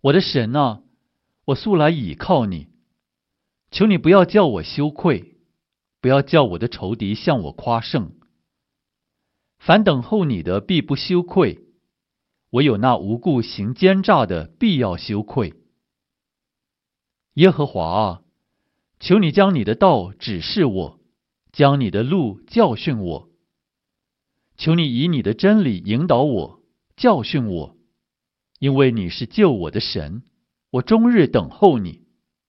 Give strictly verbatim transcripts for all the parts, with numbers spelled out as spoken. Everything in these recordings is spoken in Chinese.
我的神啊，我素来倚靠你，求你不要叫我羞愧，不要叫我的仇敌向我夸胜。凡等候你的必不羞愧，唯有那无故行奸诈的必要羞愧。耶和华啊，求你将你的道指示我，将你的路教训我。求你以你的真理引导我，教训我，因为你是救我的神，我终日等候你。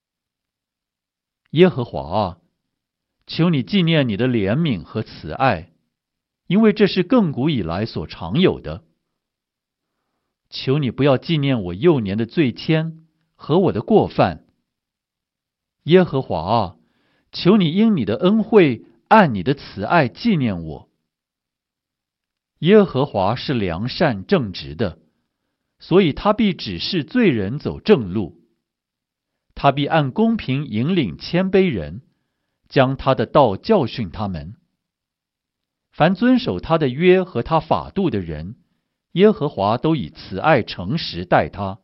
耶和华啊，求你纪念你的怜悯和慈爱，因为这是亘古以来所常有的。求你不要纪念我幼年的罪愆和我的过犯。耶和华啊，求你因你的恩惠按你的慈爱纪念我。耶和华是良善正直的，所以他必指示罪人走正路。他必按公平引领谦卑人，将他的道教训他们。凡遵守他的约和他法度的人，耶和华都以慈爱诚实待他。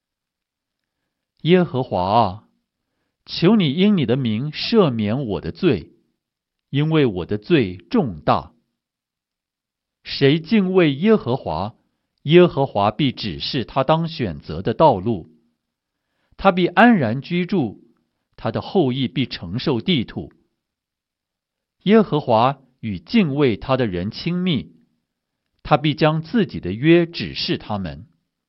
耶和华啊，求你因你的名赦免我的罪，因为我的罪重大。谁敬畏耶和华，耶和华必指示他当选择的道路。他必安然居住，他的后裔必承受地土。耶和华与敬畏他的人亲密，他必将自己的约指示他们。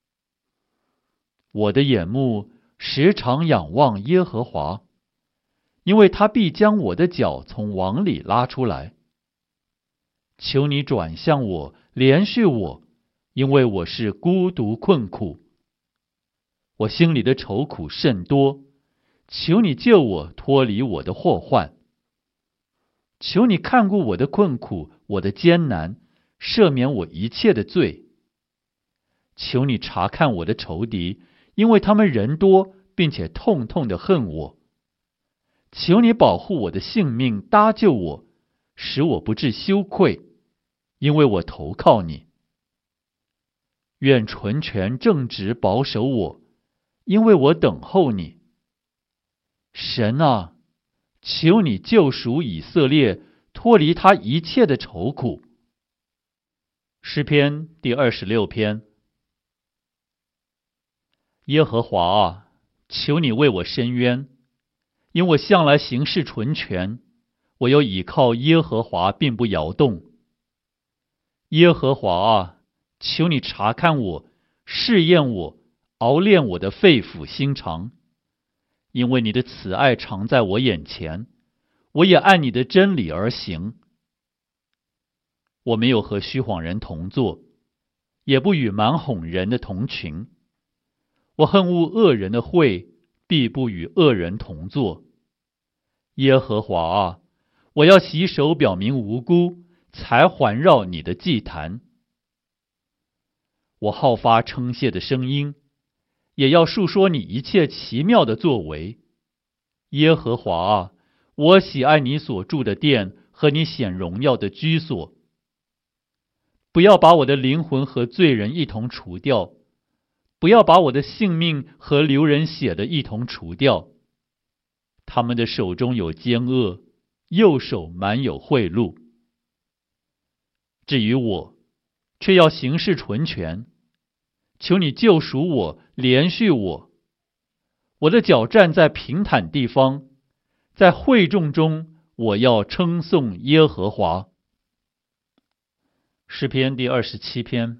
我的眼目时常仰望耶和华，因为他必将我的脚从网里拉出来。求你转向我，怜恤我，因为我是孤独困苦。我心里的愁苦甚多，求你救我脱离我的祸患。求你看顾我的困苦，我的艰难，赦免我一切的罪。求你查看我的仇敌，因为他们人多，并且痛痛地恨我。求你保护我的性命，搭救我，使我不致羞愧，因为我投靠你。愿纯全正直保守我，因为我等候你。神啊，求你救赎以色列，脱离他一切的愁苦。诗篇第二十六篇。耶和华啊，求你为我伸冤，因我向来行事纯全，我又倚靠耶和华，并不摇动。耶和华啊，求你查看我，试验我，熬炼我的肺腑心肠，因为你的慈爱常在我眼前，我也按你的真理而行。我没有和虚谎人同坐，也不与蛮哄人的同群。我恨恶恶人的会，必不与恶人同坐。耶和华啊，我要洗手表明无辜，才环绕你的祭坛。我好发称谢的声音，也要述说你一切奇妙的作为。耶和华啊，我喜爱你所住的殿和你显荣耀的居所。不要把我的灵魂和罪人一同除掉，不要把我的性命和流人血的一同除掉。他们的手中有奸恶，右手满有贿赂。至于我，却要行事纯全。求你救赎我，怜恤我。我的脚站在平坦地方，在会众中，我要称颂耶和华。诗篇第二十七篇。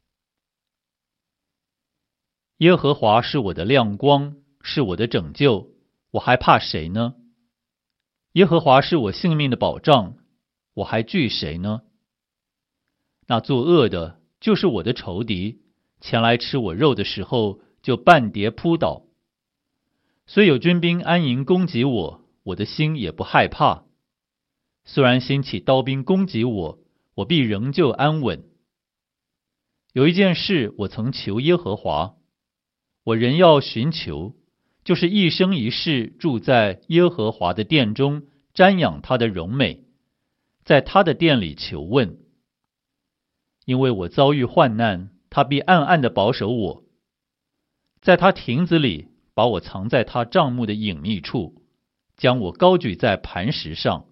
耶和华是我的亮光，是我的拯救，我还怕谁呢？耶和华是我性命的保障，我还惧谁呢？那作恶的，就是我的仇敌，前来吃我肉的时候，就半跌扑倒。虽有军兵安营攻击我，我的心也不害怕。虽然兴起刀兵攻击我，我必仍旧安稳。有一件事我曾求耶和华，我仍要寻求，就是一生一世住在耶和华的殿中，瞻仰他的荣美，在他的殿里求问。因为我遭遇患难，他必暗暗地保守我。 在他亭子里把我藏在他帐幕的隐秘处，将我高举在磐石上。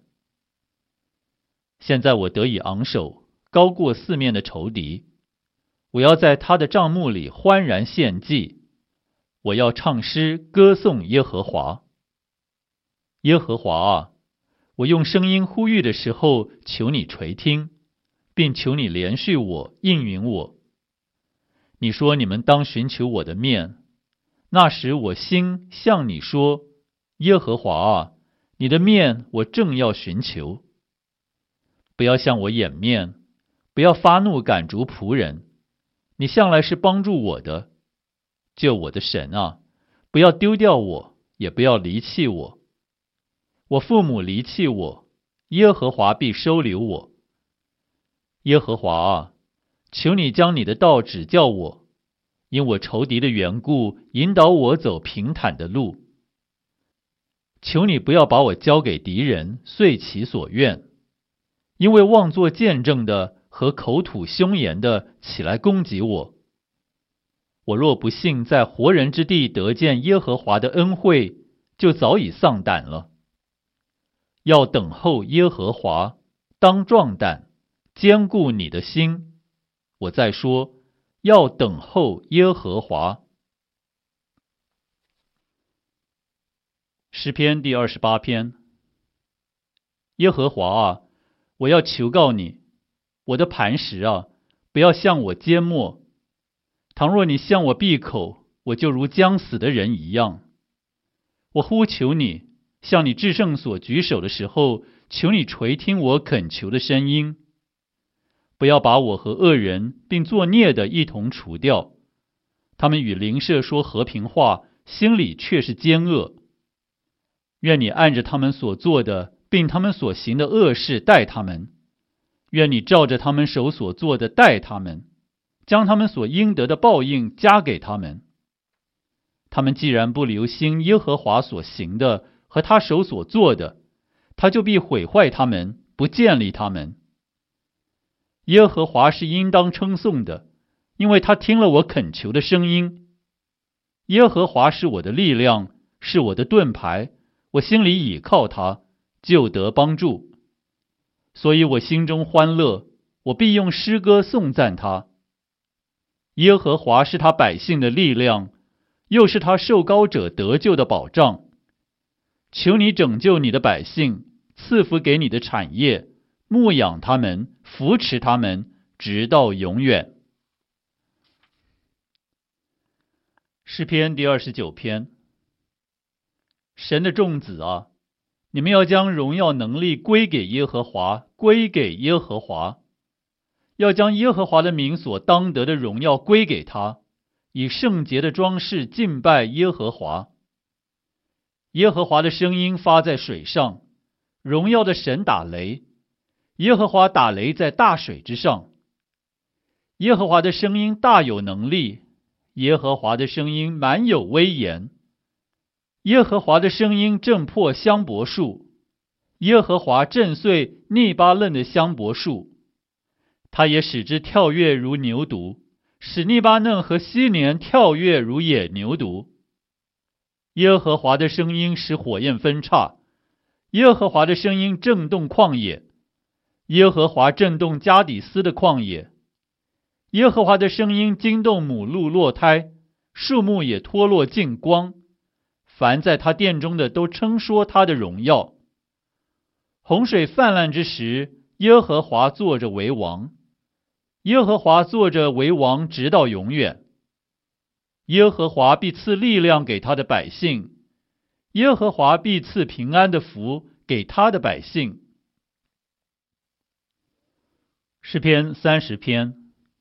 现在我得以昂首，高过四面的仇敌。我要在他的帐幕里欢然献祭，我要唱诗歌颂耶和华。耶和华啊，我用声音呼吁的时候，求你垂听，并求你连续我，应允我。你说你们当寻求我的面，那时我心向你说，耶和华啊，你的面我正要寻求。不要向我掩面，不要发怒赶逐仆人，你向来是帮助我的，救我的神啊，不要丢掉我，也不要离弃我。我父母离弃我，耶和华必收留我。耶和华啊，求你将你的道指教我，因我仇敌的缘故，引导我走平坦的路。求你不要把我交给敌人，遂其所愿，因为妄作见证的和口吐凶言的起来攻击我。我若不幸在活人之地得见耶和华的恩惠，就早已丧胆了。要等候耶和华，当壮胆，坚固你的心。我再说，要等候耶和华。诗篇第二十八篇。耶和华啊，我要求告你，我的磐石啊，不要向我缄默。倘若你向我闭口，我就如将死的人一样。我呼求你，向你至圣所举手的时候，求你垂听我恳求的声音。不要把我和恶人并作孽的一同除掉，他们与邻舍说和平话，心里却是奸恶。愿你按着他们所做的，并他们所行的恶事待他们。愿你照着他们手所做的待他们，将他们所应得的报应加给他们。他们既然不留心耶和华所行的和他手所做的，他就必毁坏他们，不建立他们。耶和华是应当称颂的，因为他听了我恳求的声音。耶和华是我的力量，是我的盾牌，我心里倚靠他，就得帮助。所以我心中欢乐，我必用诗歌颂赞他。耶和华是他百姓的力量，又是他受膏者得救的保障。求你拯救你的百姓，赐福给你的产业，牧养他们，扶持他们，直到永远。诗篇第二十九篇。神的众子啊，你们要将荣耀能力归给耶和华，归给耶和华。要将耶和华的名所当得的荣耀归给他，以圣洁的装饰敬拜耶和华。耶和华的声音发在水上，荣耀的神打雷，耶和华打雷在大水之上。耶和华的声音大有能力，耶和华的声音满有威严。耶和华的声音震破香柏树，耶和华震碎利巴嫩的香柏树。他也使之跳跃如牛犊，使利巴嫩和西连跳跃如野牛犊。耶和华的声音使火焰分叉，耶和华的声音震动旷野，耶和华震动加底斯的旷野。耶和华的声音惊动母鹿落胎，树木也脱落尽光。凡在他殿中的都称说他的荣耀。洪水泛滥之时，耶和华坐着为王，耶和华坐着为王直到永远。耶和华必赐力量给他的百姓，耶和华必赐平安的福给他的百姓。诗篇三十篇。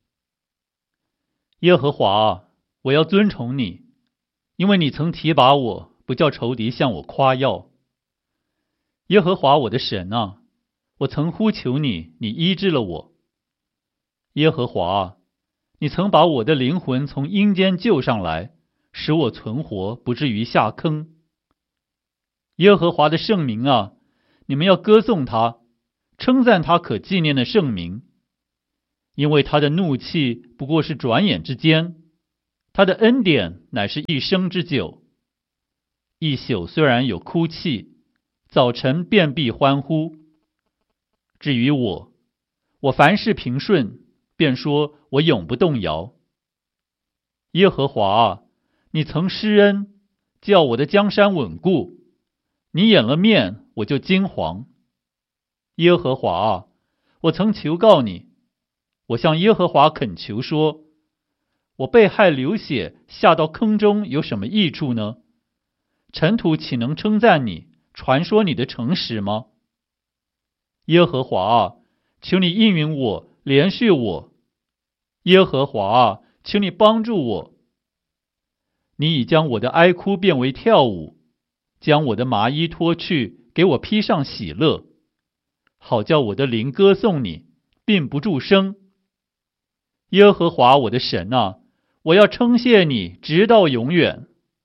耶和华啊，我要尊崇你，因为你曾提拔我，不叫仇敌向我夸耀。耶和华我的神啊，我曾呼求你，你医治了我。耶和华啊，你曾把我的灵魂从阴间救上来，使我存活，不至于下坑。耶和华的圣名啊，你们要歌颂他，称赞他可纪念的圣名。因为他的怒气不过是转眼之间， 他的恩典乃是一生之久。一宿虽然有哭泣，早晨便必欢呼。至于我，我凡事平顺，便说我永不动摇。耶和华啊，你曾施恩，叫我的江山稳固，你掩了面，我就惊惶。耶和华啊，我曾求告你，我向耶和华恳求说，我被害流血，下到坑中有什么益处呢？尘土岂能称赞你，传说你的诚实吗？耶和华啊，求你应允我，怜恤我。耶和华啊，求你帮助我。你已将我的哀哭变为跳舞，将我的麻衣脱去，给我披上喜乐，好叫我的灵歌颂你，并不住声。耶和华我的神啊，我要称谢你，直到永远。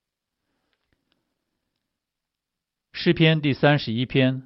诗篇第三十一篇。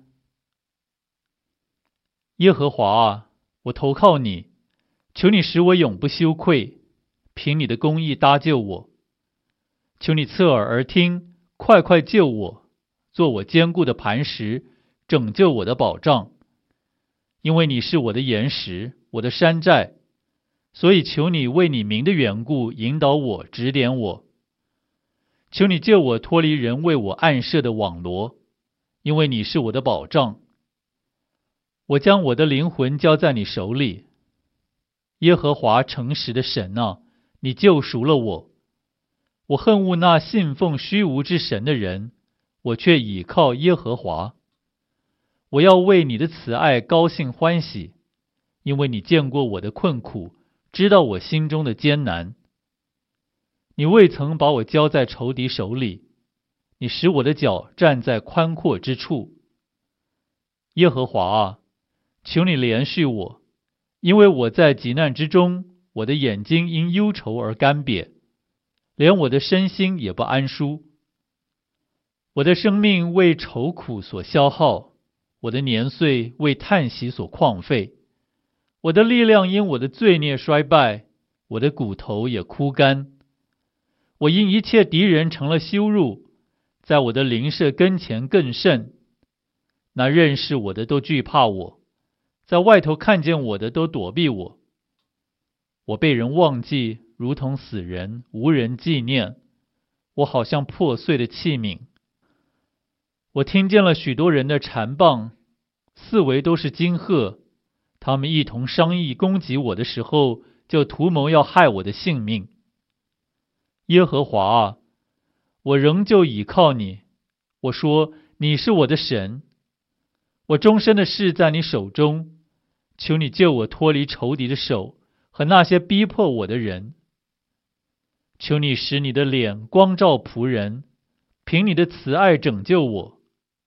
耶和华啊，我投靠你，求你使我永不羞愧，凭你的公义搭救我。求你侧耳而听，快快救我，做我坚固的磐石，拯救我的保障。因为你是我的岩石，我的山寨，所以求你为你名的缘故引导我，指点我。求你救我脱离人为我暗设的网罗，因为你是我的保障。我将我的灵魂交在你手里。耶和华诚实的神啊，你救赎了我。我恨恶那信奉虚无之神的人，我却倚靠耶和华。我要为你的慈爱高兴欢喜，因为你见过我的困苦，知道我心中的艰难。你未曾把我交在仇敌手里，你使我的脚站在宽阔之处。耶和华啊，求你怜恤我，因为我在急难之中，我的眼睛因忧愁而干瘪，连我的身心也不安舒。我的生命为愁苦所消耗，我的年岁为叹息所旷废，我的力量因我的罪孽衰败，我的骨头也枯干。我因一切敌人成了羞辱，在我的邻舍跟前更甚。那认识我的都惧怕我，在外头看见我的都躲避我。我被人忘记，如同死人，无人纪念。我好像破碎的器皿。我听见了许多人的缠棒，四围都是金鹤，他们一同商议攻击我的时候，就图谋要害我的性命。耶和华啊，我仍旧倚靠你。我说，你是我的神。我终身的事在你手中，求你救我脱离仇敌的手和那些逼迫我的人。求你使你的脸光照仆人，凭你的慈爱拯救我。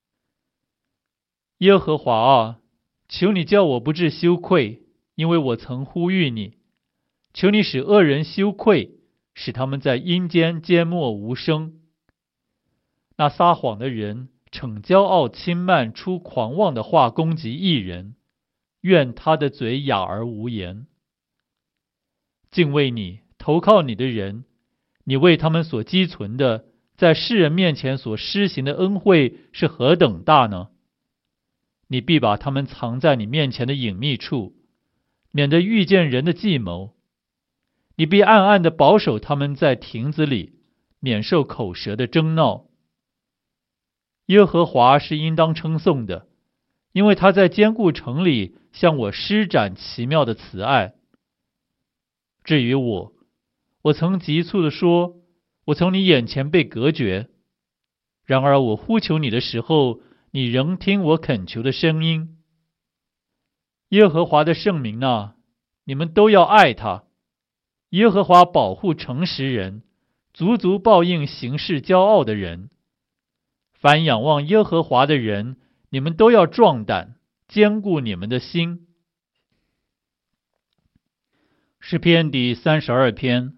耶和华啊，求你叫我不致羞愧，因为我曾呼吁你。求你使恶人羞愧，使他们在阴间缄默无声。那撒谎的人逞骄傲轻慢，出狂妄的话攻击义人，愿他的嘴哑而无言。敬畏你，投靠你的人，你为他们所积存的，在世人面前所施行的恩惠是何等大呢？你必把他们藏在你面前的隐秘处，免得遇见人的计谋。你必暗暗地保守他们在亭子里，免受口舌的争闹。耶和华是应当称颂的，因为他在坚固城里向我施展奇妙的慈爱。至于我，我曾急促地说，我从你眼前被隔绝。然而我呼求你的时候，你仍听我恳求的声音。耶和华的圣名啊，你们都要爱他。耶和华保护诚实人，足足报应行事骄傲的人。凡仰望耶和华的人，你们都要壮胆，坚固你们的心。诗篇第三十二篇。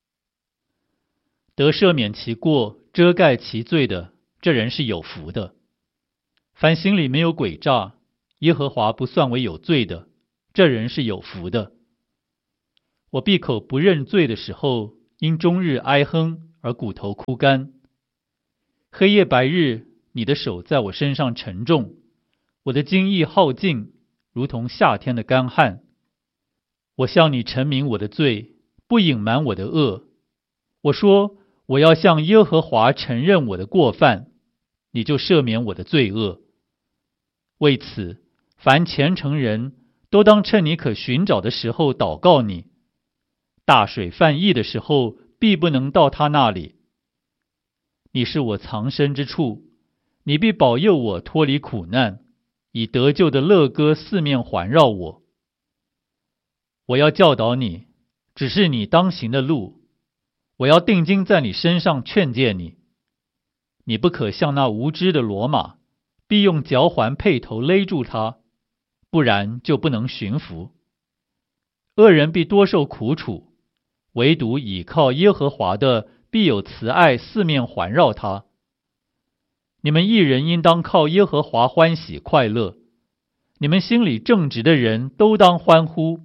得赦免其过，遮盖其罪的，这人是有福的。凡心里没有诡诈，耶和华不算为有罪的，这人是有福的。我闭口不认罪的时候， 因终日哀哼而骨头枯干。黑夜白日，你的手在我身上沉重，我的精液耗尽，如同夏天的干旱。我向你陈明我的罪，不隐瞒我的恶。我说，我要向耶和华承认我的过犯，你就赦免我的罪恶。为此，凡虔诚人都当趁你可寻找的时候祷告你。大水泛溢的时候，必不能到他那里。你是我藏身之处，你必保佑我脱离苦难，以得救的乐歌四面环绕我。我要教导你，只是你当行的路，我要定睛在你身上劝诫你。你不可像那无知的骡马，必用脚环辔头勒住它，不然就不能驯服。恶人必多受苦楚，唯独倚靠耶和华的，必有慈爱四面环绕他。你们一人应当靠耶和华欢喜快乐，你们心里正直的人都当欢呼。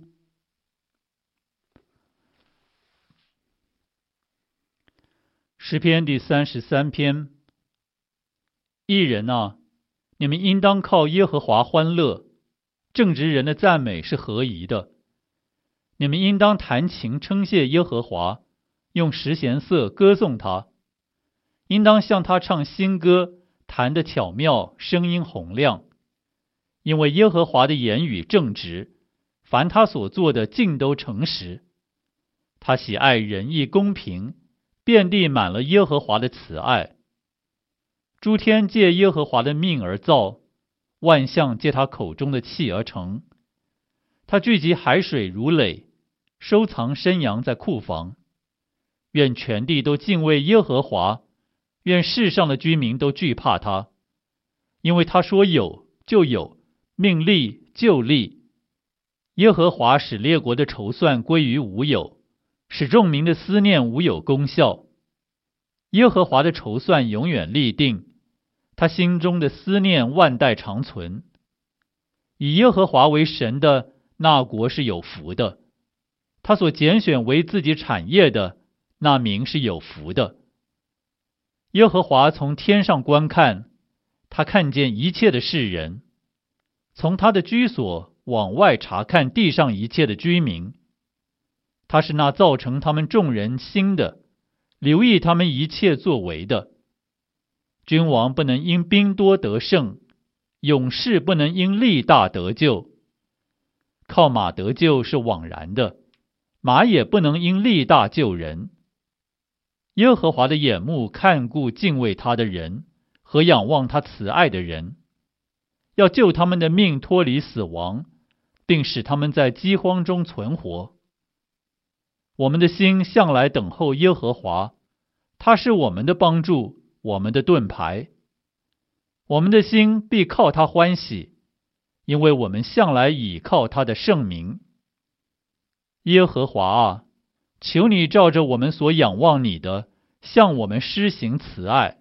诗篇第三十三篇。义人啊，你们应当靠耶和华欢乐，正直人的赞美是合宜的。你们应当弹琴称谢耶和华，用十弦瑟歌颂他，应当向他唱新歌，弹得巧妙，声音洪亮。因为耶和华的言语正直，凡他所做的尽都诚实。他喜爱仁义公平，遍地满了耶和华的慈爱。诸天借耶和华的命而造，万象借他口中的气而成。他聚集海水如垒，收藏山羊在库房。愿全地都敬畏耶和华，愿世上的居民都惧怕他。因为他说有就有，命立就立。耶和华使列国的筹算归于无有，使众民的思念无有功效。耶和华的筹算永远立定，他心中的思念万代长存。以耶和华为神的，那国是有福的；他所拣选为自己产业的，那民是有福的。耶和华从天上观看，他看见一切的世人，从他的居所往外查看地上一切的居民。他是那造成他们众人心的，留意他们一切作为的。君王不能因兵多得胜，勇士不能因力大得救。靠马得救是枉然的，马也不能因力大救人。耶和华的眼目看顾敬畏他的人，和仰望他慈爱的人，要救他们的命脱离死亡，并使他们在饥荒中存活。我们的心向来等候耶和华，他是我们的帮助，我们的盾牌。我们的心必靠他欢喜，因为我们向来倚靠他的圣名。耶和华啊，求你照着我们所仰望你的，向我们施行慈爱。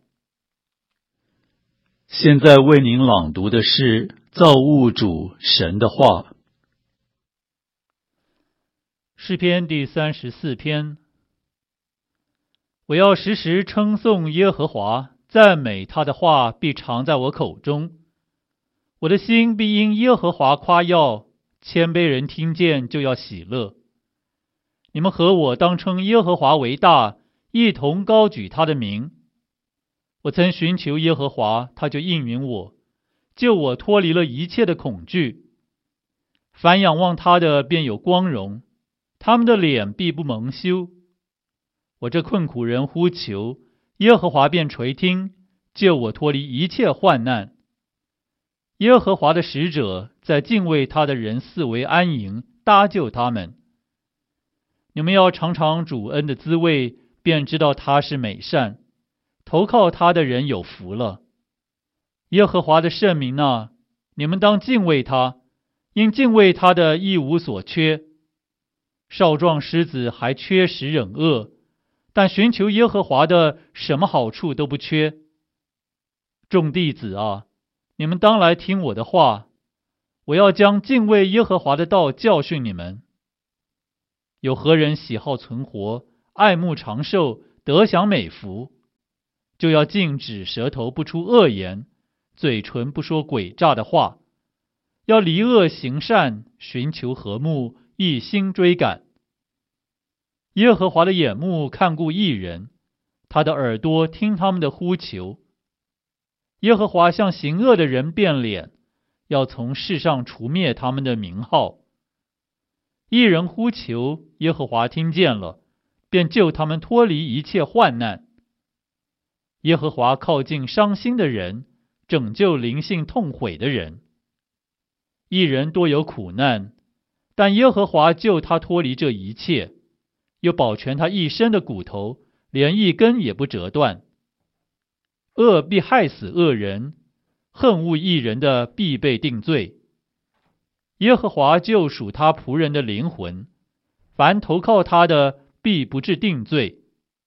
现在为您朗读的是造物主神的话。 诗篇第三十四篇。我要时时称颂耶和华，赞美他的话必常在我口中。我的心必因耶和华夸耀，谦卑人听见就要喜乐。你们和我当称耶和华为大，一同高举他的名。我曾寻求耶和华，他就应允我，救我脱离了一切的恐惧。凡仰望他的便有光荣，他们的脸必不蒙羞。我这困苦人呼求，耶和华便垂听，救我脱离一切患难。耶和华的使者在敬畏他的人四围安营，搭救他们。你们要尝尝主恩的滋味，便知道他是美善，投靠他的人有福了。耶和华的圣名啊，你们当敬畏他，因敬畏他的一无所缺。少壮狮子还缺食忍饿，但寻求耶和华的，什么好处都不缺。众弟子啊，你们当来听我的话，我要将敬畏耶和华的道教训你们。有何人喜好存活， 爱慕长寿，得享美福，就要禁止舌头不出恶言，嘴唇不说诡诈的话，要离恶行善，寻求和睦，一心追赶。耶和华的眼目看顾义人，他的耳朵听他们的呼求。耶和华向行恶的人变脸，要从世上除灭他们的名号。义人呼求，耶和华听见了，便救他们脱离一切患难。耶和华靠近伤心的人，拯救灵性痛悔的人。义人多有苦难，但耶和华救他脱离这一切，又保全他一身的骨头，连一根也不折断。恶必害死恶人，恨恶义人的必被定罪。耶和华救赎他仆人的灵魂，凡投靠他的必不致定罪。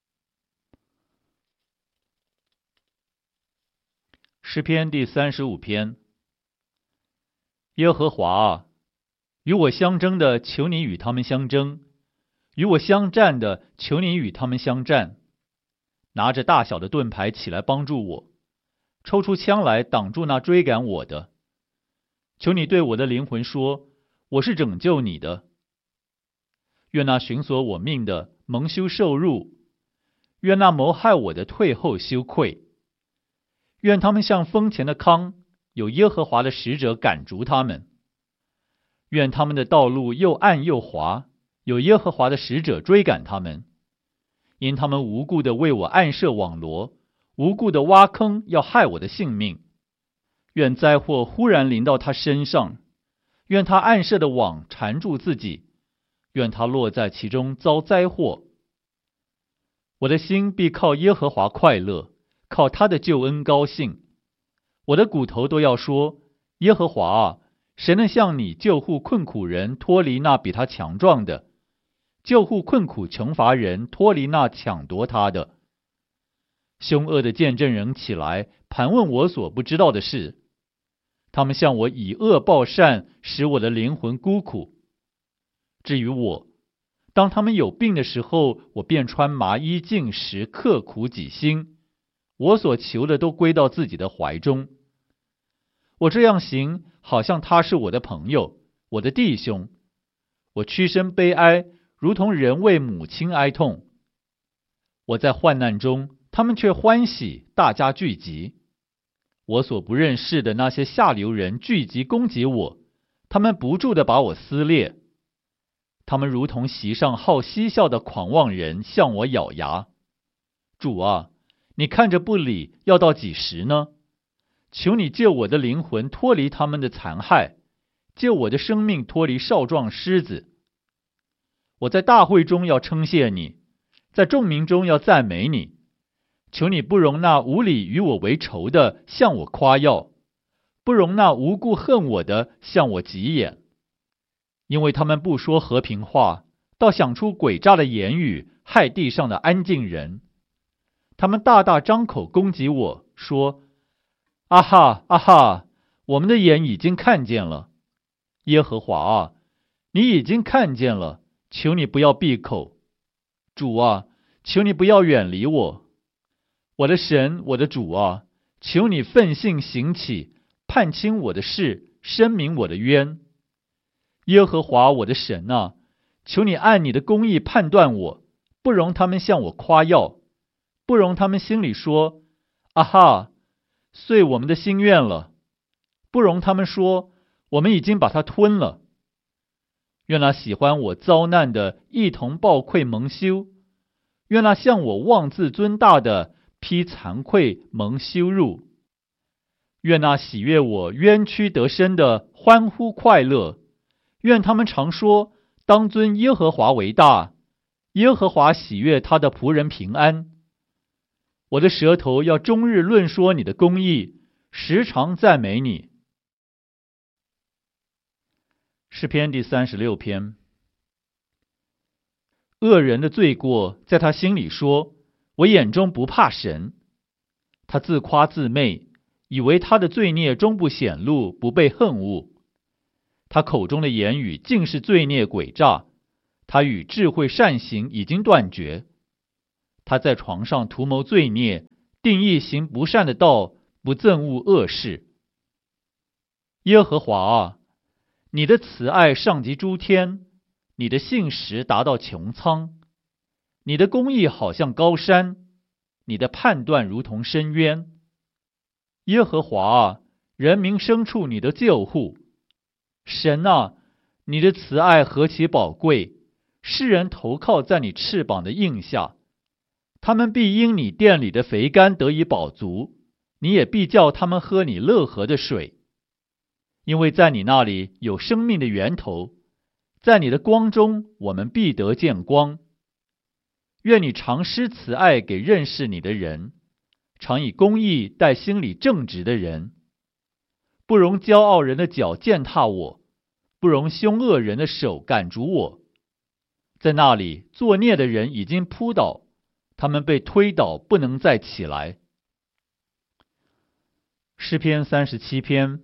诗篇第三十五篇。耶和华啊，与我相争的，求你与他们相争；与我相战的，求你与他们相战。拿着大小的盾牌起来帮助我，抽出枪来挡住那追赶我的。求你对我的灵魂说，我是拯救你的。愿那寻索我命的蒙羞受辱，愿那谋害我的退后羞愧。愿他们像风前的糠，有耶和华的使者赶逐他们。愿他们的道路又暗又滑，有耶和华的使者追赶他们。因他们无故的为我暗设网罗，无故的挖坑，要害我的性命。愿灾祸忽然临到他身上，愿他暗设的网缠住自己，愿他落在其中遭灾祸。我的心必靠耶和华快乐，靠他的救恩高兴。我的骨头都要说，耶和华啊，谁能像你救护困苦人脱离那比他强壮的，救护困苦穷乏人脱离那抢夺他的？凶恶的见证人起来盘问我所不知道的事，他们向我以恶报善，使我的灵魂孤苦。至于我，当他们有病的时候，我便穿麻衣进食，刻苦己心。我所求的都归到自己的怀中。我这样行，好像他是我的朋友，我的弟兄。我屈身悲哀，如同人为母亲哀痛。我在患难中，他们却欢喜，大家聚集。我所不认识的那些下流人聚集攻击我，他们不住地把我撕裂。他们如同席上好嬉笑的狂妄人，向我咬牙。主啊，你看着不理，要到几时呢？求你救我的灵魂脱离他们的残害，救我的生命脱离少壮狮子。我在大会中要称谢你，在众民中要赞美你。求你不容那无理与我为仇的向我夸耀，不容那无故恨我的向我急眼。因为他们不说和平话，倒想出诡诈的言语，害地上的安静人。他们大大张口攻击我，说：啊哈啊哈，我们的眼已经看见了。耶和华啊，你已经看见了，求你不要闭口。主啊，求你不要远离我。我的神，我的主啊，求你奋性行起，判清我的事，申明我的冤。耶和华我的神啊，求你按你的公义判断我，不容他们向我夸耀，不容他们心里说：啊哈，遂我们的心愿了。不容他们说：我们已经把它吞了。愿那喜欢我遭难的一同抱愧蒙羞，愿那向我妄自尊大的披惭愧蒙羞辱。愿那喜悦我冤屈得生的欢呼快乐。愿他们常说：当尊耶和华为大，耶和华喜悦他的仆人平安。我的舌头要终日论说你的公义，时常赞美你。诗篇第三十六篇。恶人的罪过在他心里说：我眼中不怕神。他自夸自媚，以为他的罪孽终不显露，不被恨恶。他口中的言语尽是罪孽诡诈，他与智慧善行已经断绝， 他在床上图谋罪孽，定义行不善的道，不憎恶恶事。耶和华啊，你的慈爱上及诸天，你的信实达到穹苍，你的公义好像高山，你的判断如同深渊。耶和华啊，人民牲畜你的救护。神啊，你的慈爱何其宝贵，世人投靠在你翅膀的印下，他们必因你殿里的肥甘得以饱足，你也必叫他们喝你乐河的水。因为在你那里有生命的源头，在你的光中我们必得见光。愿你常施慈爱给认识你的人，常以公义待心里正直的人。不容骄傲人的脚践踏我，不容凶恶人的手赶逐我。在那里作孽的人已经扑倒，他们被推倒，不能再起来。诗篇三十七篇。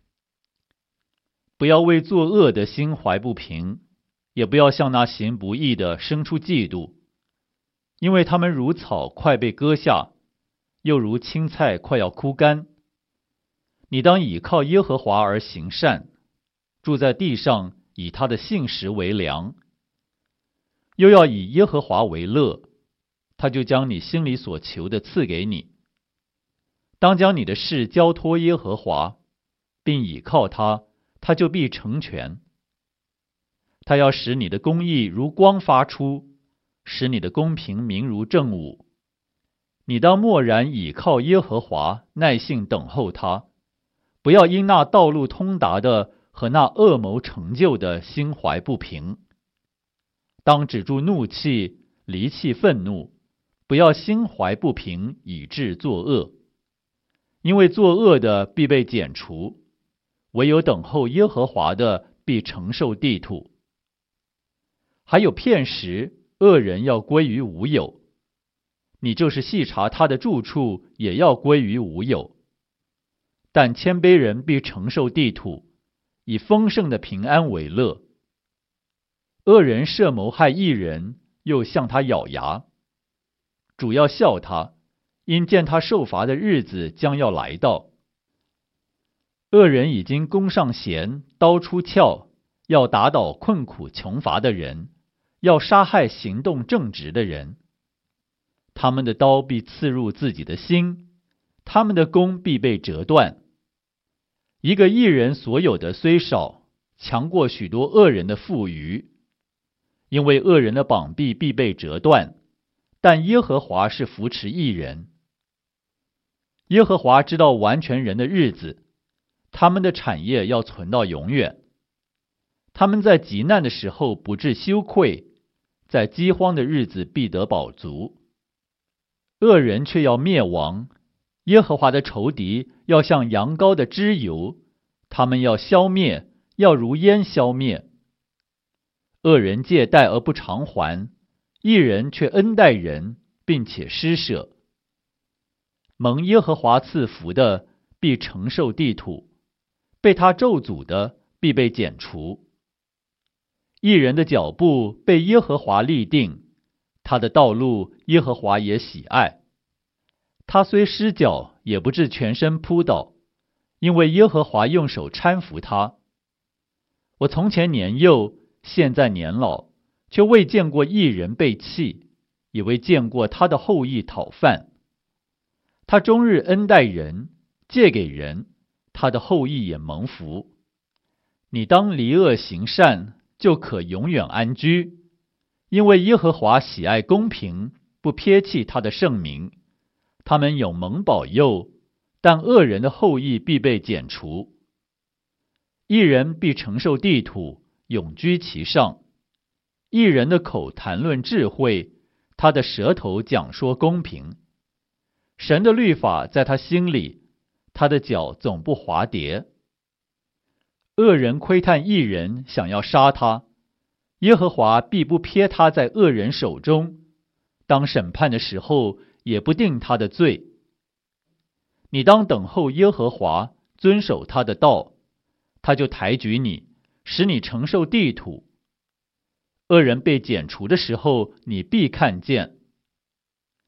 不要为作恶的心怀不平，也不要向那行不义的生出嫉妒，因为他们如草快被割下，又如青菜快要枯干。你当倚靠耶和华而行善，住在地上，以他的信实为粮。又要以耶和华为乐，他就将你心里所求的赐给你。当将你的事交托耶和华，并倚靠他，他就必成全。他要使你的公义如光发出，使你的公平明如正午。你当默然倚靠耶和华，耐性等候他，不要因那道路通达的和那恶谋成就的心怀不平。当止住怒气，离弃愤怒，不要心怀不平，以致作恶。因为作恶的必被剪除，唯有等候耶和华的必承受地土。还有片时，恶人要归于无有，你就是细查他的住处，也要归于无有。但谦卑人必承受地土，以丰盛的平安为乐。恶人设谋害义人，又向他咬牙。主要笑他，因见他受罚的日子将要来到。恶人已经弓上弦，刀出鞘，要打倒困苦穷乏的人，要杀害行动正直的人。他们的刀必刺入自己的心，他们的弓必被折断。一个义人所有的虽少，强过许多恶人的富余。因为恶人的膀臂必被折断，但耶和华是扶持义人。耶和华知道完全人的日子，他们的产业要存到永远。他们在极难的时候不致羞愧，在饥荒的日子必得饱足。恶人却要灭亡，耶和华的仇敌要像羊羔的脂油，他们要消灭，要如烟消灭。恶人借贷而不偿还，义人却恩待人，并且施舍。蒙耶和华赐福的，必承受地土；被他咒诅的，必被剪除。义人的脚步被耶和华立定，他的道路耶和华也喜爱。他虽失脚，也不致全身扑倒，因为耶和华用手搀扶他。我从前年幼，现在年老，却未见过义人被弃，也未见过他的后裔讨饭。他终日恩待人，借给人，他的后裔也蒙福。你当离恶行善，就可永远安居，因为耶和华喜爱公平，不撇弃他的圣名。他们有蒙保佑，但恶人的后裔必被剪除。义人必承受地土，永居其上。义人的口谈论智慧，他的舌头讲说公平。神的律法在他心里，他的脚总不滑跌。恶人窥探义人，想要杀他，耶和华必不撇他在恶人手中，当审判的时候也不定他的罪。你当等候耶和华，遵守他的道，他就抬举你，使你承受地土。恶人被剪除的时候，你必看见。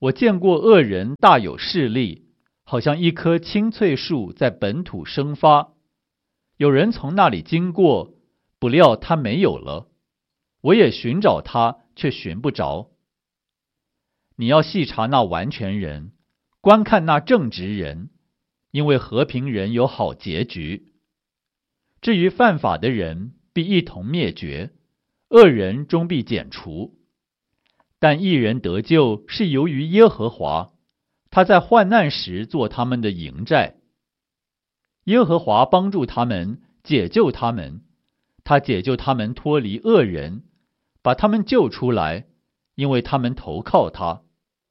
我见过恶人大有势力，好像一棵青翠树在本土生发，有人从那里经过，不料它没有了，我也寻找它，却寻不着。你要细查那完全人，观看那正直人，因为和平人有好结局。至于犯法的人，必一同灭绝，恶人终必剪除。但义人得救是由于耶和华，他在患难时做他们的营寨。耶和华帮助他们，解救他们，他解救他们脱离恶人，把他们救出来，因为他们投靠他。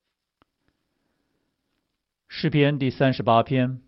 诗篇第三十八篇。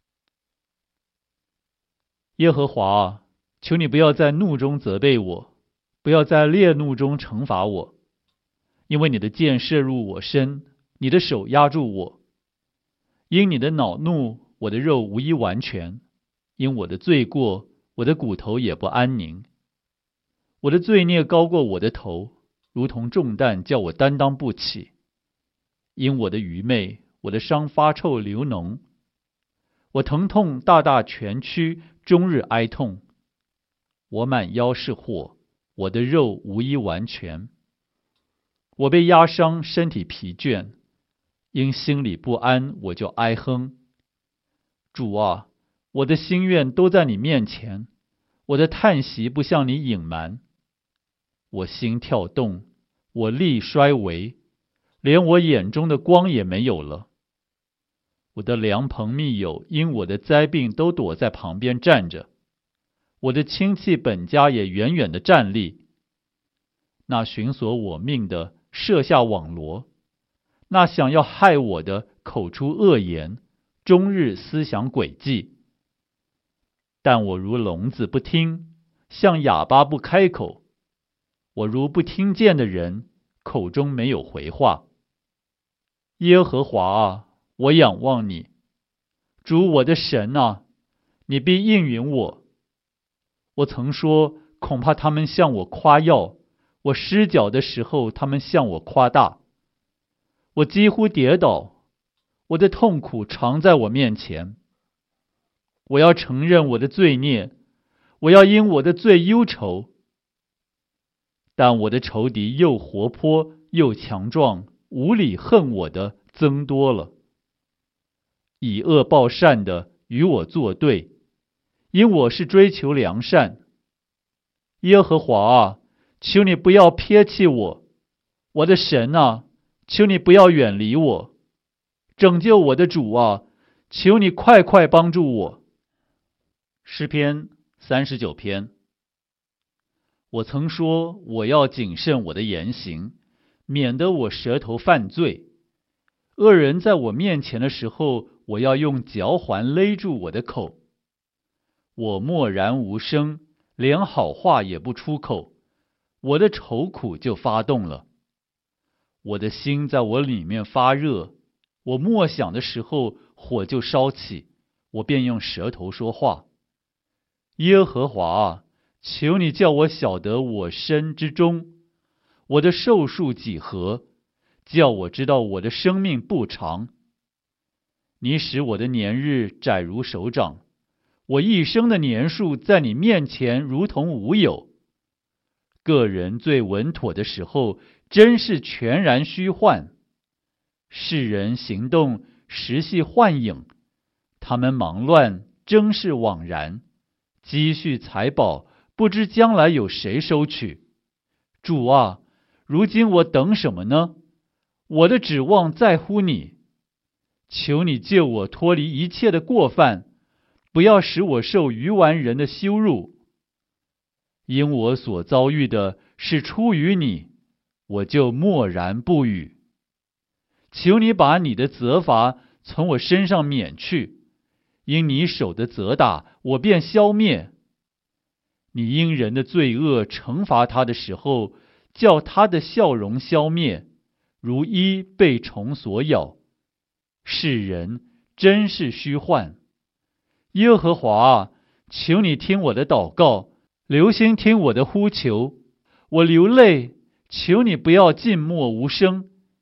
耶和华，求你不要在怒中责备我，不要在烈怒中惩罚我，因为你的箭射入我身，你的手压住我。因你的恼怒，我的肉无一完全；因我的罪过，我的骨头也不安宁。我的罪孽高过我的头，如同重担，叫我担当不起。因我的愚昧，我的伤发臭流脓，我疼痛大大蜷曲，终日哀痛。我满腰是祸，我的肉无一完全。我被压伤，身体疲倦，因心里不安，我就哀哼。主啊，我的心愿都在你面前，我的叹息不向你隐瞒。我心跳动，我力衰微，连我眼中的光也没有了。我的良朋密友因我的灾病都躲在旁边站着，我的亲戚本家也远远地站立。那寻索我命的设下网罗，那想要害我的口出恶言，终日思想诡计。但我如聋子不听，像哑巴不开口。我如不听见的人，口中没有回话。耶和华啊，我仰望你，主我的神啊，你必应允我。我曾说，恐怕他们向我夸耀，我失脚的时候，他们向我夸大。我几乎跌倒，我的痛苦常在我面前。我要承认我的罪孽，我要因我的罪忧愁。但我的仇敌又活泼又强壮，无理恨我的增多了。以恶报善的与我作对，因我是追求良善。耶和华啊，求你不要撇弃我，我的神啊，求你不要远离我。拯救我的主啊，求你快快帮助我。诗篇三十九篇。我曾说，我要谨慎我的言行，免得我舌头犯罪。恶人在我面前的时候，我要用嚼环勒住我的口。我默然无声，连好话也不出口，我的愁苦就发动了。我的心在我里面发热，我默想的时候，火就烧起，我便用舌头说话。耶和华啊，求你叫我晓得我身之终，我的寿数几何，叫我知道我的生命不长。你使我的年日窄如手掌，我一生的年数在你面前如同无有。个人最稳妥的时候，真是全然虚幻。世人行动实系幻影，他们忙乱，真是枉然。积蓄财宝，不知将来有谁收取。主啊，如今我等什么呢？我的指望在乎你。求你救我脱离一切的过犯，不要使我受愚顽人的羞辱。因我所遭遇的是出于你，我就默然不语。求你把你的责罚从我身上免去，因你手的责打，我便消灭。你因人的罪恶惩罚他的时候，叫他的笑容消灭，如衣被虫所咬。世人真是虚幻。耶和华啊，求你听我的祷告，留心听我的呼求。我流泪，求你不要静默无声，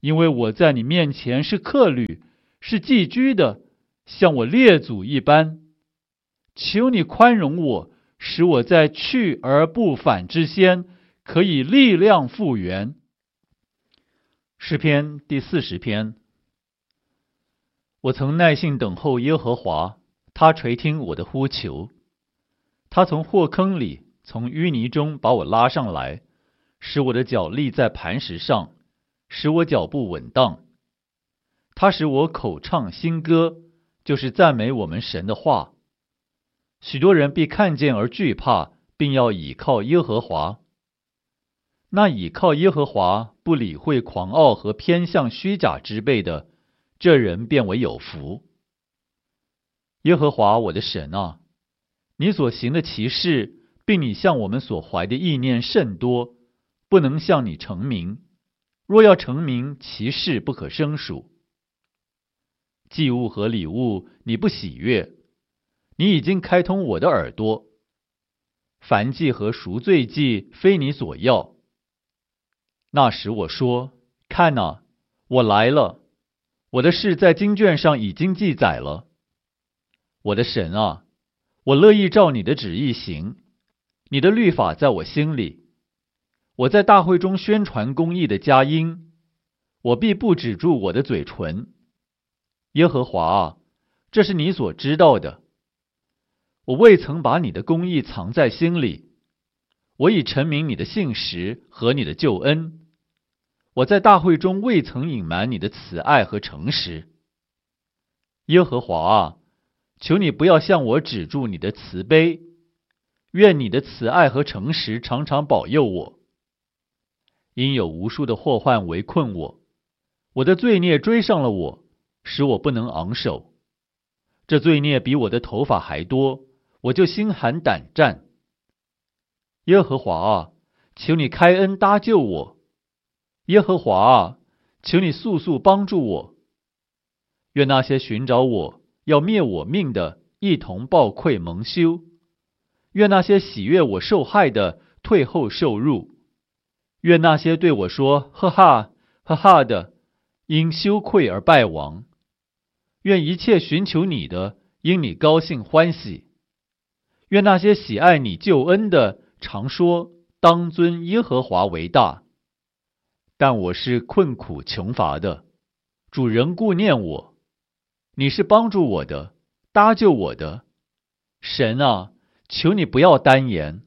因为我在你面前是客旅，是寄居的，像我列祖一般。求你宽容我，使我在去而不返之先，可以力量复原。诗篇第四十篇。我曾耐心等候耶和华，他垂听我的呼求。他从祸坑里，从淤泥中把我拉上来，使我的脚立在磐石上，使我脚步稳当。他使我口唱新歌，就是赞美我们神的话。许多人必看见而惧怕，并要倚靠耶和华。那倚靠耶和华，不理会狂傲和偏向虚假之辈的，这人便为有福。耶和华我的神啊，你所行的奇事，并你向我们所怀的意念甚多，不能向你成名。若要成名，其事不可胜数。祭物和礼物你不喜悦，你已经开通我的耳朵。燔祭和赎罪祭非你所要。那时我说：看哪，我来了，我的事在经卷上已经记载了。我的神啊，我乐意照你的旨意行，你的律法在我心里。我在大会中宣传公义的佳音，我必不止住我的嘴唇。耶和华啊，这是你所知道的。我未曾把你的公义藏在心里，我已陈明你的信实和你的救恩。我在大会中未曾隐瞒你的慈爱和诚实。耶和华啊，求你不要向我止住你的慈悲，愿你的慈爱和诚实常常保佑我。因有无数的祸患围困我，我的罪孽追上了我，使我不能昂首。这罪孽比我的头发还多，我就心寒胆战。耶和华啊，求你开恩搭救我。耶和华啊，求你速速帮助我。愿那些寻找我要灭我命的一同抱愧蒙羞，愿那些喜悦我受害的退后受辱，愿那些对我说呵哈呵哈的因羞愧而败亡。愿一切寻求你的因你高兴欢喜。愿那些喜爱你救恩的常说当尊耶和华为大。但我是困苦穷乏的，主仍顾念我。你是帮助我的，搭救我的。神啊，求你不要单言。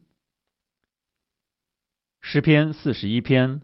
诗篇四十一篇。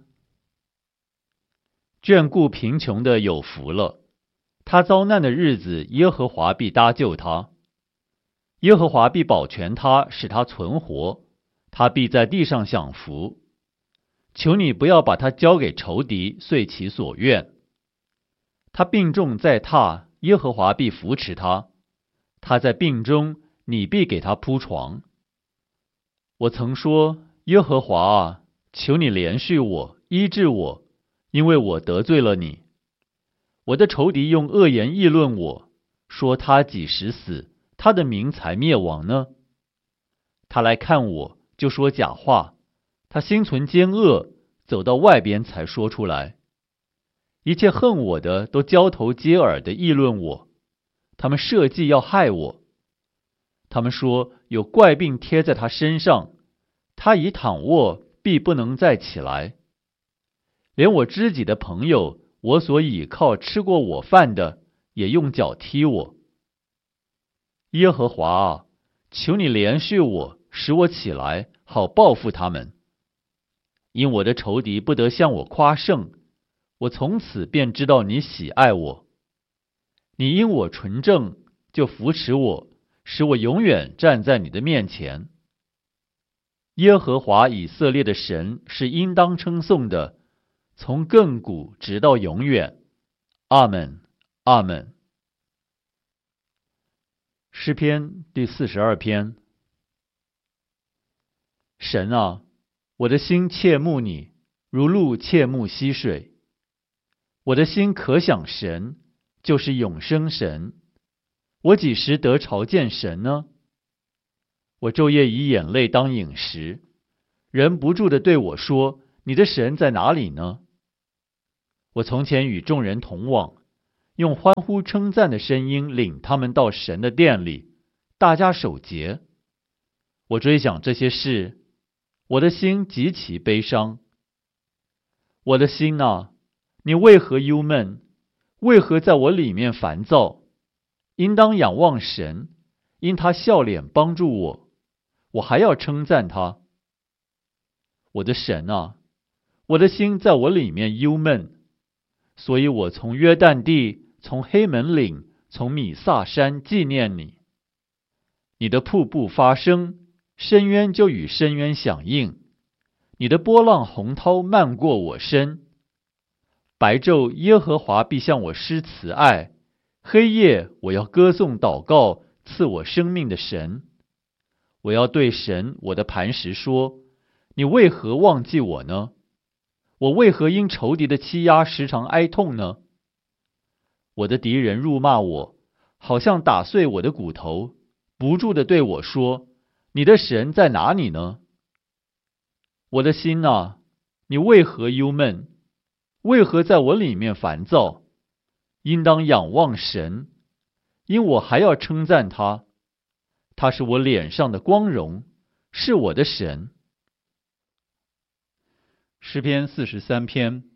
眷顾贫穷的有福了，他遭难的日子，耶和华必搭救他。耶和华必保全他，使他存活，他必在地上享福。求你不要把他交给仇敌，遂其所愿。他病重在榻，耶和华必扶持他。他在病中，你必给他铺床。我曾说，耶和华啊，求你怜恤我，医治我，因为我得罪了你。我的仇敌用恶言议论我，说他几时死，他的名才灭亡呢？他来看我，就说假话，他心存奸恶，走到外边才说出来。一切恨我的都交头接耳的议论我，他们设计要害我。他们说有怪病贴在他身上，他一躺卧必不能再起来。连我知己的朋友，我所倚靠吃过我饭的，也用脚踢我。耶和华啊，求你怜恤我，使我起来，好报复他们。因我的仇敌不得向我夸胜，我从此便知道你喜爱我。你因我纯正，就扶持我，使我永远站在你的面前。耶和华以色列的神是应当称颂的，从亘古直到永远。阿们，阿们。诗篇第四十二篇。神啊，我的心切慕你，如鹿切慕溪水。我的心可想神，就是永生神。我几时得朝见神呢？我昼夜以眼泪当饮食，人不住地对我说：你的神在哪里呢？ 我从前与众人同往，用欢呼称赞的声音领他们到神的殿里，大家守节。我追想这些事，我的心极其悲伤。我的心哪，你为何忧闷？为何在我里面烦躁？应当仰望神，因他笑脸帮助我，我还要称赞他。我的神啊，我的心在我里面忧闷，所以我从约旦地，从黑门岭，从米萨山纪念你。你的瀑布发声，深渊就与深渊响应，你的波浪洪涛漫过我身。白昼耶和华必向我施慈爱，黑夜我要歌颂祷告赐我生命的神。我要对神我的磐石说，你为何忘记我呢？我为何因仇敌的欺压时常哀痛呢？我的敌人辱骂我，好像打碎我的骨头，不住地对我说，你的神在哪里呢？我的心哪，你为何忧闷？为何在我里面烦躁？应当仰望神，因我还要称赞他。他是我脸上的光荣，是我的神。诗篇四十三篇。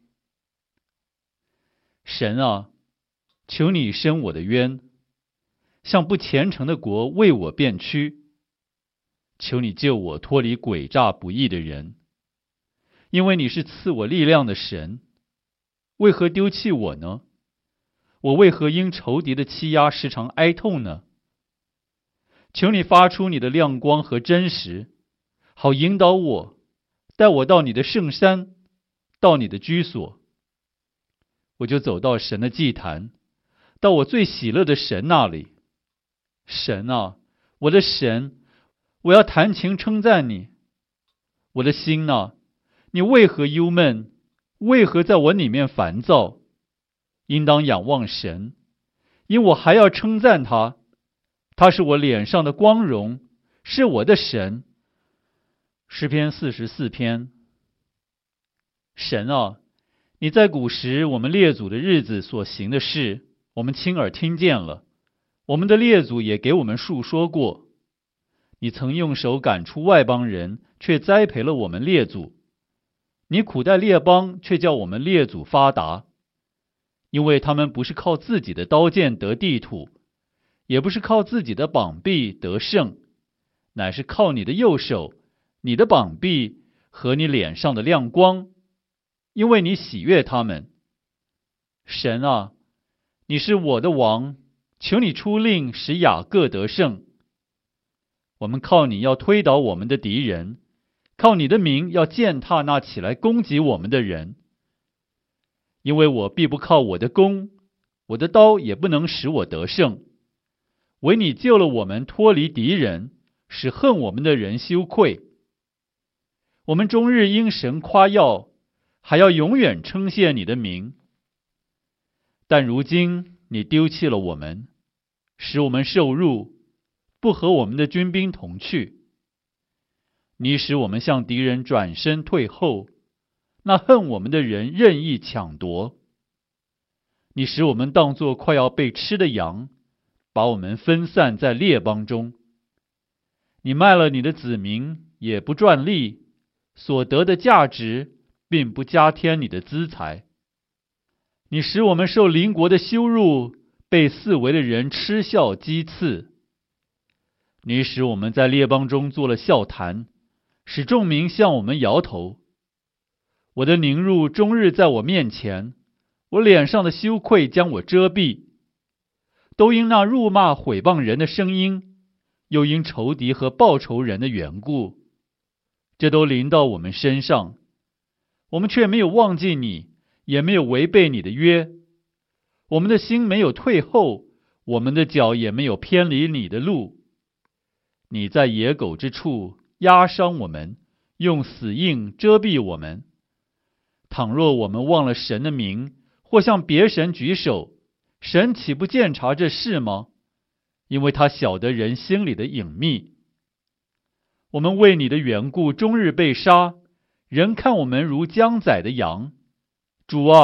神啊，求你伸我的冤，向不虔诚的国为我辩屈。求你救我脱离诡诈不义的人，因为你是赐我力量的神。为何丢弃我呢？我为何因仇敌的欺压时常哀痛呢？求你发出你的亮光和真实，好引导我，带我到你的圣山，到你的居所。我就走到神的祭坛，到我最喜乐的神那里。神啊，我的神，我要弹琴称赞你。我的心啊，你为何忧闷？为何在我里面烦躁？应当仰望神，因我还要称赞他。他是我脸上的光荣，是我的神。诗篇四十四篇。神啊，你在古时我们列祖的日子所行的事，我们亲耳听见了，我们的列祖也给我们述说过。你曾用手赶出外邦人，却栽培了我们列祖。你苦待列邦，却叫我们列祖发达。因为他们不是靠自己的刀剑得地土，也不是靠自己的膀臂得胜，乃是靠你的右手，你的膀臂和你脸上的亮光，因为你喜悦他们。神啊，你是我的王，求你出令使雅各得胜。我们靠你要推倒我们的敌人，靠你的名要践踏那起来攻击我们的人。因为我必不靠我的弓，我的刀也不能使我得胜。唯你救了我们脱离敌人，使恨我们的人羞愧。我们终日因神夸耀，还要永远称谢你的名。但如今你丢弃了我们，使我们受辱，不和我们的军兵同去。你使我们向敌人转身退后，那恨我们的人任意抢夺。你使我们当作快要被吃的羊，把我们分散在列邦中。你卖了你的子民，也不赚利，所得的价值并不加添你的资财。你使我们受邻国的羞辱，被四围的人嗤笑讥刺。你使我们在列邦中做了笑谈，使众民向我们摇头。我的凌辱终日在我面前，我脸上的羞愧将我遮蔽。都因那辱骂毁谤人的声音，又因仇敌和报仇人的缘故，这都临到我们身上。我们却没有忘记你，也没有违背你的约。我们的心没有退后，我们的脚也没有偏离你的路。你在野狗之处压伤我们，用死印遮蔽我们。倘若我们忘了神的名，或向别神举手，神岂不鉴察这事吗？因为他晓得人心里的隐秘。我们为你的缘故终日被杀，人看我们如将宰的羊。主啊，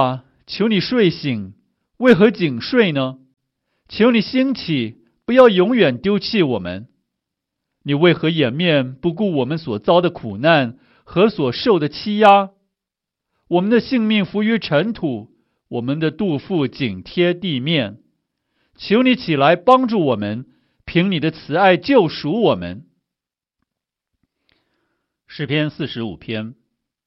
求你睡醒，为何仅睡呢？求你兴起，不要永远丢弃我们。你为何掩面不顾我们所遭的苦难和所受的欺压？我们的性命浮于尘土，我们的肚腹紧贴地面。求你起来帮助我们，凭你的慈爱救赎我们。诗篇四十五篇。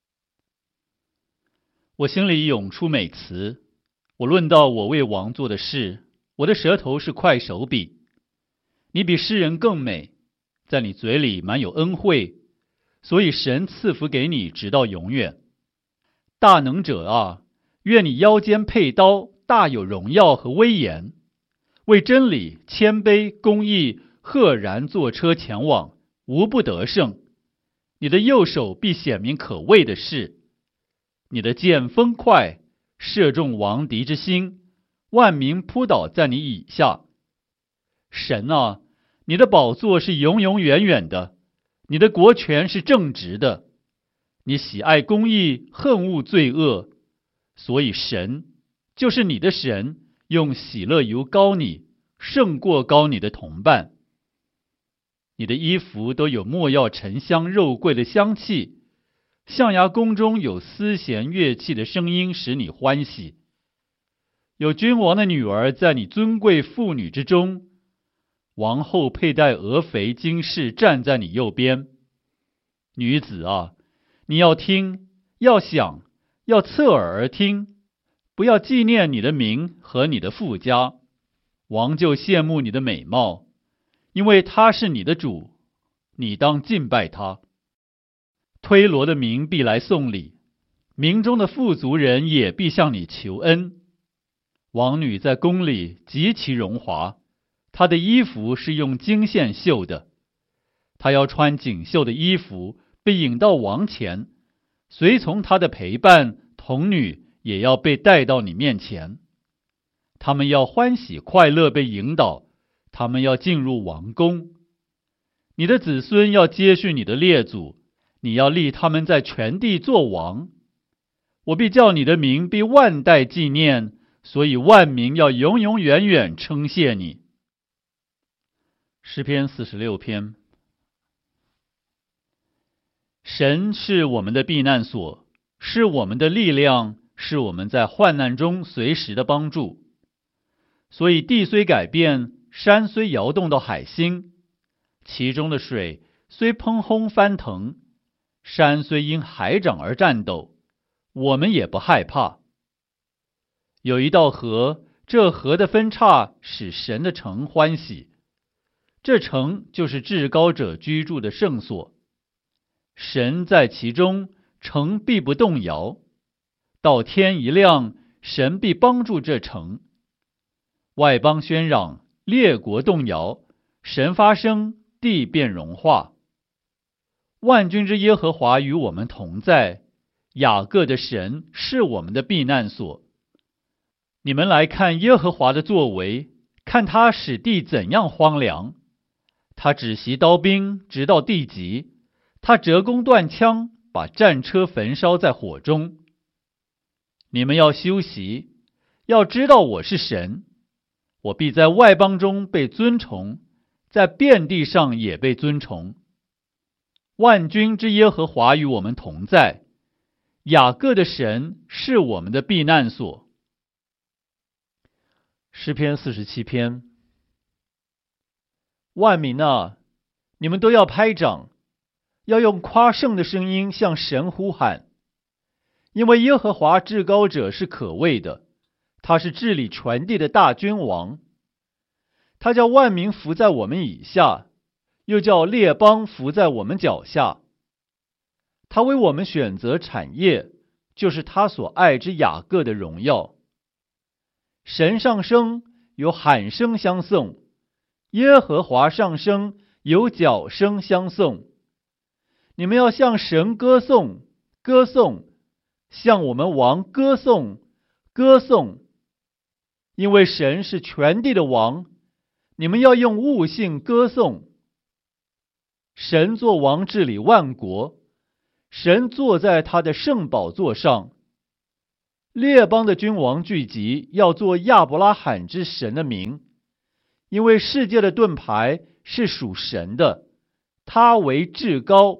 我心里涌出美词，我论到我为王做的事，我的舌头是块手笔。你比诗人更美，在你嘴里满有恩惠，所以神赐福给你直到永远。大能者啊，愿你腰间佩刀，大有荣耀和威严，为真理、谦卑、公义，赫然坐车前往，无不得胜。你的右手必显明可畏的事。你的箭锋快，射中王敌之心，万民扑倒在你以下。神啊，你的宝座是永永远远的，你的国权是正直的。你喜爱公义，恨恶罪恶，所以神就是你的神，用喜乐油膏你，胜过膏你的同伴。你的衣服都有没药沉香肉桂的香气，象牙宫中有丝弦乐器的声音使你欢喜。有君王的女儿在你尊贵妇女之中，王后佩戴鹅肥金饰站在你右边。女子啊，你要听，要想，要侧耳而听，不要纪念你的名和你的父家。王就羡慕你的美貌，因为他是你的主，你当敬拜他。推罗的民必来送礼，民中的富足人也必向你求恩。王女在宫里极其荣华，她的衣服是用金线绣的。她要穿锦绣的衣服，被引到王前，随从她的陪伴童女也要被带到你面前。他们要欢喜快乐被引导，他们要进入王宫。你的子孙要接续你的列祖，你要立他们在全地作王。我必叫你的名被万代纪念，所以万民要永永远远称谢你。诗篇四十六篇。神是我们的避难所，是我们的力量，是我们在患难中随时的帮助。所以地虽改变，山虽摇动到海心，其中的水虽砰轰翻腾，山虽因海涨而颤抖，我们也不害怕。有一道河，这河的分叉使神的城欢喜，这城就是至高者居住的圣所。神在其中，城必不动摇。到天一亮，神必帮助这城。外邦喧嚷，列国动摇，神发声，地变融化。万军之耶和华与我们同在，雅各的神是我们的避难所。你们来看耶和华的作为，看他使地怎样荒凉。他止息刀兵，直到地极；他折弓断枪，把战车焚烧在火中。你们要休息，要知道我是神。我必在外邦中被尊崇，在遍地上也被尊崇。万军之耶和华与我们同在，雅各的神是我们的避难所。诗篇四十七篇。万民啊，你们都要拍掌，要用夸胜的声音向神呼喊，因为耶和华至高者是可畏的，他是治理全地的大君王。他叫万民伏在我们以下，又叫列邦伏在我们脚下。他为我们选择产业，就是他所爱之雅各的荣耀。神上升，有喊声相送；耶和华上升，有角声相送。你们要向神歌颂，歌颂，向我们王歌颂，歌颂。因为神是全地的王，你们要用悟性歌颂。神作王治理万国，神坐在他的圣宝座上。 列邦的君王聚集，要做亚伯拉罕之神的名，因为世界的盾牌是属神的，他为至高。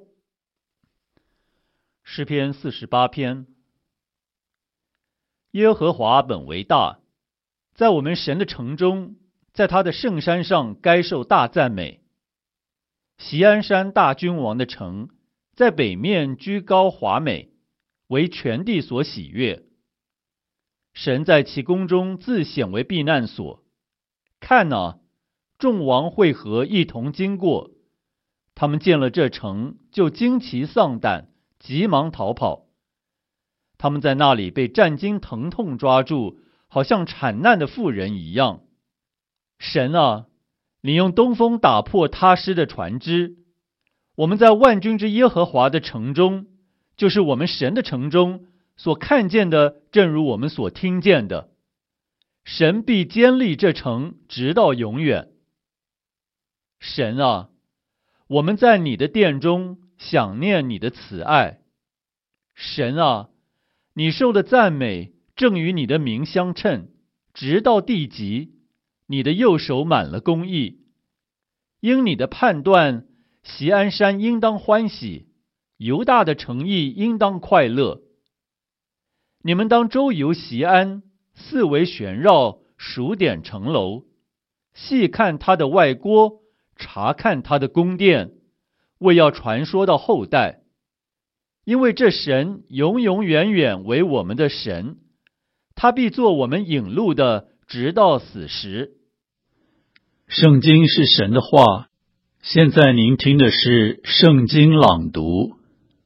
诗篇四十八篇。耶和华本为大，在我们神的城中，在他的圣山上该受大赞美。锡安山大君王的城，在北面居高华美，为全地所喜悦。神在其宫中自显为避难所。看哪，众王会合一同经过，他们见了这城，就惊奇丧胆，急忙逃跑。他们在那里被战惊疼痛抓住，好像产难的妇人一样。神啊，你用东风打破他施的船只。我们在万军之耶和华的城中，就是我们神的城中，所看见的，正如我们所听见的。神必坚立这城，直到永远。神啊，我们在你的殿中想念你的慈爱。神啊，你受的赞美正与你的名相称，直到地极。你的右手满了公义，因你的判断，锡安山应当欢喜，犹大的城邑应当快乐。你们当周游锡安，四围旋绕，数点城楼，细看他的外郭，查看他的宫殿，为要传说到后代。因为这神永永远远为我们的神，他必做我们引路的，直到死时。 圣经是神的话，现在您听的是圣经朗读。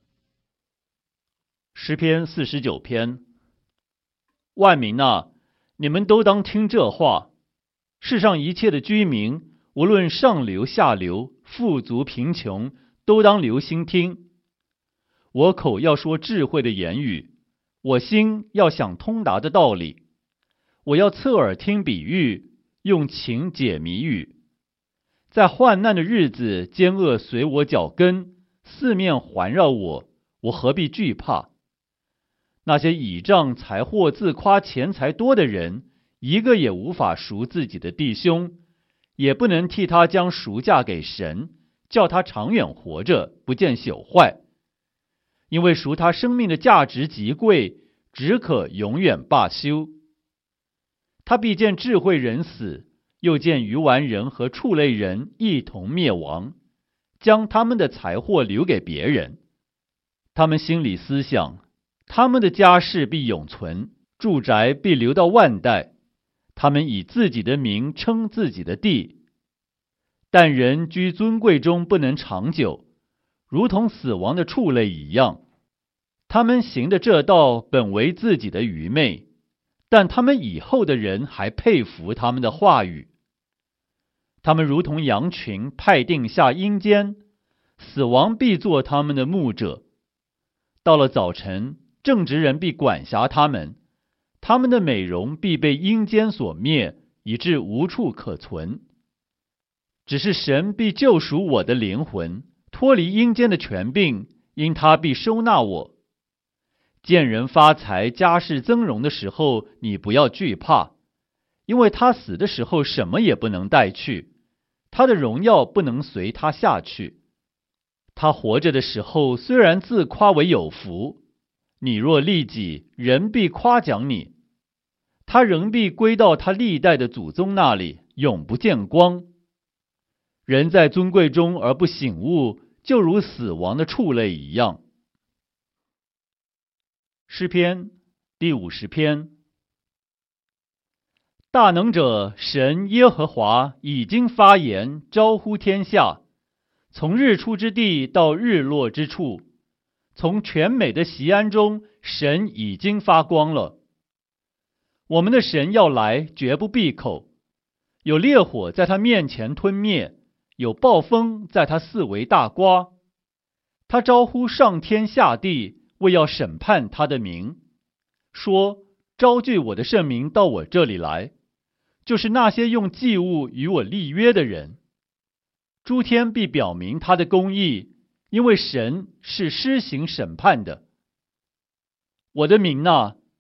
诗篇四十九篇。万民啊，你们都当听这话。世上一切的居民，无论上流下流，富足贫穷，都当留心听。我口要说智慧的言语，我心要想通达的道理。我要侧耳听比喻，用情解谜语。在患难的日子，奸恶随我脚跟，四面环绕我，我何必惧怕？那些倚仗财货自夸钱财多的人，一个也无法赎自己的弟兄，也不能替他将赎价给神，叫他长远活着，不见朽坏。因为赎他生命的价值极贵，只可永远罢休。他必见智慧人死，又见愚顽人和畜类人一同灭亡，将他们的财货留给别人。他们心里思想，他们的家世必永存，住宅必留到万代。他们以自己的名称自己的地。但人居尊贵中不能长久，如同死亡的畜类一样。他们行的这道本为自己的愚昧，但他们以后的人还佩服他们的话语。他们如同羊群派定下阴间，死亡必做他们的牧者。到了早晨，正直人必管辖他们，他们的美容必被阴间所灭，以致无处可存。只是神必救赎我的灵魂，脱离阴间的权柄，因他必收纳我。见人发财、家世增荣的时候，你不要惧怕，因为他死的时候什么也不能带去，他的荣耀不能随他下去。他活着的时候，虽然自夸为有福，你若利己，人必夸奖你，他仍必归到他历代的祖宗那里，永不见光。人在尊贵中而不醒悟，就如死亡的畜类一样。诗篇第五十篇。大能者神耶和华已经发言，招呼天下，从日出之地到日落之处，从全美的锡安中，神已经发光了。我们的神要来，绝不闭口，有烈火在他面前吞灭，有暴风在他四围大刮。他招呼上天下地，为要审判他的名，说：招聚我的圣民到我这里来，就是那些用祭物与我立约的人。诸天必表明他的公义，因为神是施行审判的。我的民哪，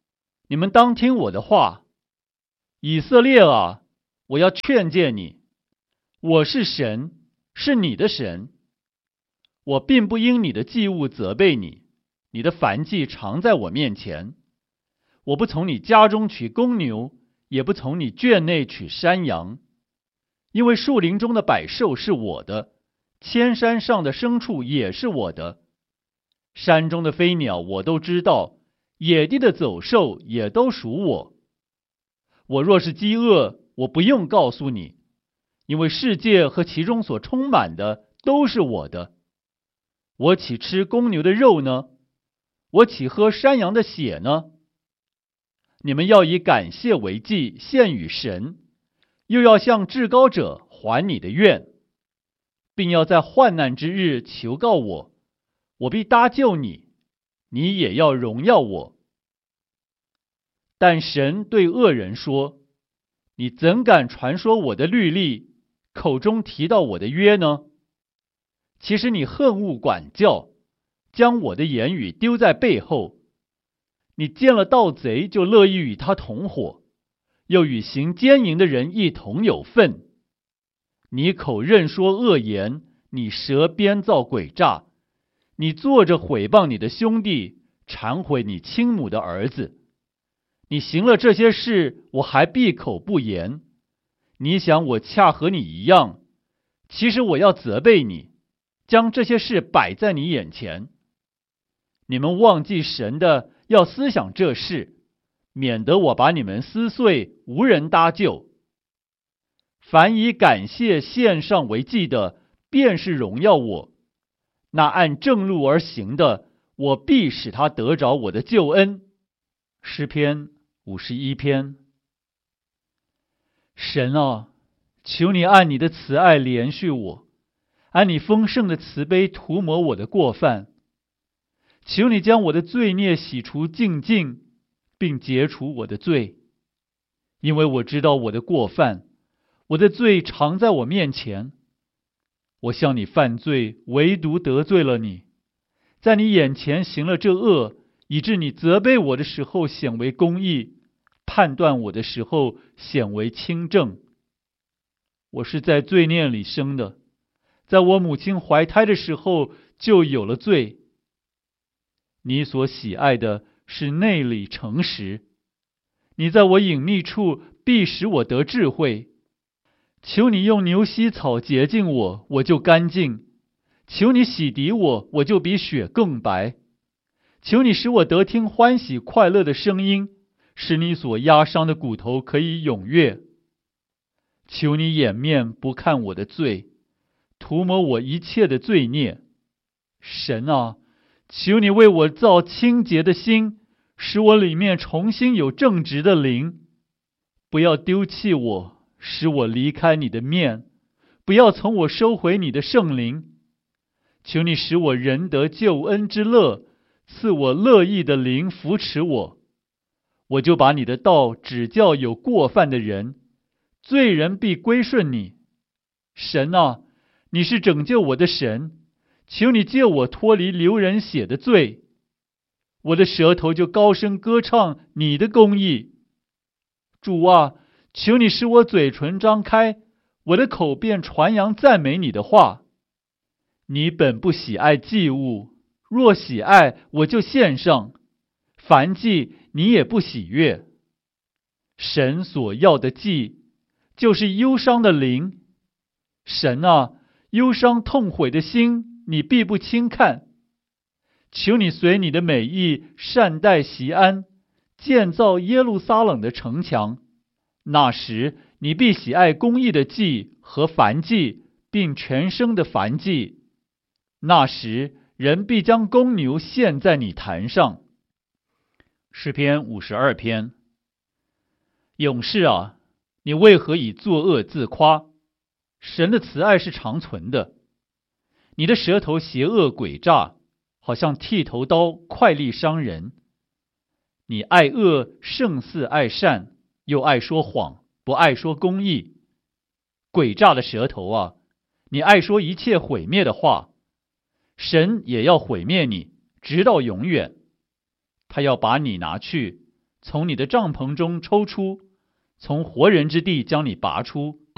你们当听我的话。以色列啊，我要劝诫你，我是神，是你的神。我并不因你的祭物责备你，你的燔祭常在我面前。我不从你家中取公牛，也不从你圈内取山羊，因为树林中的百兽是我的，千山上的牲畜也是我的。山中的飞鸟我都知道，野地的走兽也都属我。我若是饥饿，我不用告诉你，因为世界和其中所充满的都是我的。我岂吃公牛的肉呢？我岂喝山羊的血呢？你们要以感谢为祭献与神，又要向至高者还你的愿，并要在患难之日求告我，我必搭救你，你也要荣耀我。但神对恶人说，你怎敢传说我的律例，口中提到我的约呢？其实你恨恶管教，将我的言语丢在背后。你见了盗贼就乐意与他同伙，又与行奸淫的人一同有份。你口任说恶言，你舌编造诡诈，你坐着毁谤你的兄弟，忏悔你亲母的儿子。你行了这些事，我还闭口不言。你想我恰和你一样，其实我要责备你，将这些事摆在你眼前。你们忘记神的，要思想这事，免得我把你们撕碎，无人搭救。凡以感谢献上为祭的，便是荣耀我。那按正路而行的，我必使他得着我的救恩。诗篇五十一篇。神啊，求你按你的慈爱怜恤我，按你丰盛的慈悲涂抹我的过犯。求你将我的罪孽洗除净尽，并解除我的罪，因为我知道我的过犯，我的罪常在我面前。我向你犯罪，唯独得罪了你，在你眼前行了这恶，以致你责备我的时候显为公义，判断我的时候显为清正。我是在罪孽里生的，在我母亲怀胎的时候就有了罪。你所喜爱的是内里诚实，你在我隐秘处必使我得智慧。求你用牛膝草洁净我，我就干净；求你洗涤我，我就比雪更白。求你使我得听欢喜快乐的声音，使你所压伤的骨头可以踊跃。求你掩面不看我的罪，涂抹我一切的罪孽。神啊，求你为我造清洁的心，使我里面重新有正直的灵。不要丢弃我，使我离开你的面，不要从我收回你的圣灵。求你使我人得救恩之乐，赐我乐意的灵扶持我。我就把你的道指教有过犯的人，罪人必归顺你。神啊，你是拯救我的神，求你救我脱离流人血的罪。我的舌头就高声歌唱你的公义。主啊，求你使我嘴唇张开，我的口便传扬赞美你的话。你本不喜爱祭物，若喜爱，我就献上。凡祭你也不喜悦。神所要的祭，就是忧伤的灵。神啊，忧伤痛悔的心，你必不轻看。求你随你的美意善待锡安，建造耶路撒冷的城墙。那时你必喜爱公义的祭和燔祭，并全牲的燔祭。那时人必将公牛献在你坛上。诗篇五十二篇。勇士啊，你为何以作恶自夸？神的慈爱是长存的。你的舌头邪恶诡诈，好像剃头刀，快利伤人。你爱恶胜似爱善，又爱说谎，不爱说公义。诡诈的舌头啊，你爱说一切毁灭的话。神也要毁灭你，直到永远。他要把你拿去， 从你的帐篷中抽出，从活人之地将你拔出。